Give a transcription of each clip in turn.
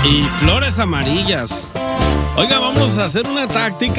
Y flores amarillas. Oiga, vamos a hacer una táctica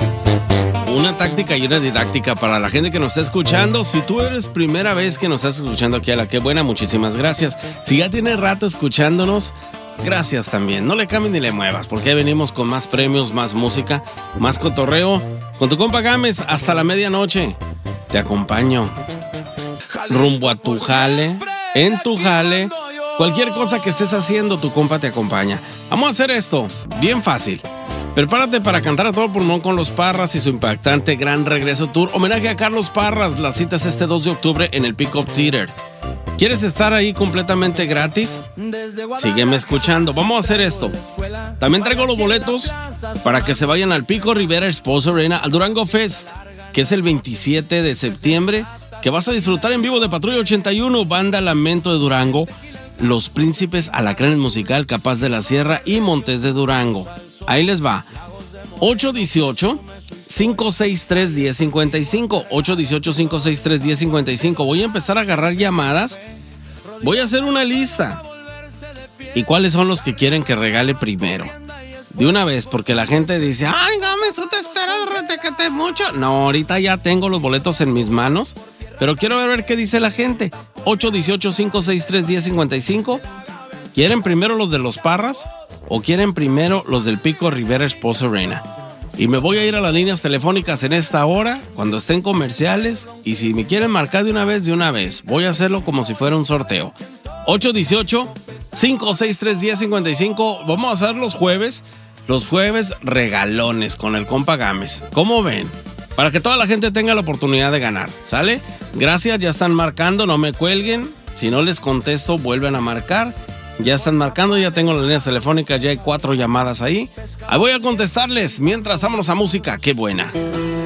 y una didáctica para la gente que nos está escuchando. Si tú eres primera vez que nos estás escuchando aquí a La Qué Buena, muchísimas gracias. Si ya tienes rato escuchándonos, gracias también. No le cambies ni le muevas, porque ahí venimos con más premios, más música, más cotorreo. Con tu compa Gámez hasta la medianoche. Te acompaño rumbo a tu jale, en tu jale. Cualquier cosa que estés haciendo, tu compa te acompaña. Vamos a hacer esto, bien fácil. Prepárate para cantar a todo pulmón con Los Parras y su impactante Gran Regreso Tour. Homenaje a Carlos Parras. La cita es este 2 de octubre en el Pickup Theater. ¿Quieres estar ahí completamente gratis? Sígueme escuchando. Vamos a hacer esto. También traigo los boletos para que se vayan al Pico Rivera Expo Arena, al Durango Fest, que es el 27 de septiembre, que vas a disfrutar en vivo de Patrulla 81, Banda Lamento de Durango, Los Príncipes, Alacranes Musical, Capaz de la Sierra y Montes de Durango. Ahí les va. 818-563-1055. 818-563-1055. Voy a empezar a agarrar llamadas. Voy a hacer una lista. ¿Y cuáles son los que quieren que regale primero? De una vez, porque la gente dice, ay, Gámez, tú te esperas retecate mucho. No, ahorita ya tengo los boletos en mis manos, pero quiero ver qué dice la gente. 818-563-1055. ¿Quieren primero los de Los Parras o quieren primero los del Pico Rivera Expo Arena? Y me voy a ir a las líneas telefónicas en esta hora, cuando estén comerciales, y si me quieren marcar de una vez. Voy a hacerlo como si fuera un sorteo. 818-563-1055. Vamos a hacer los jueves regalones con el compa Gámez. ¿Cómo ven? Para que toda la gente tenga la oportunidad de ganar, ¿sale? Gracias, ya están marcando, no me cuelguen. Si no les contesto, vuelven a marcar. Ya están marcando, ya tengo las líneas telefónicas, ya hay 4 llamadas ahí. Ahí voy a contestarles. Mientras, vámonos a música, qué buena.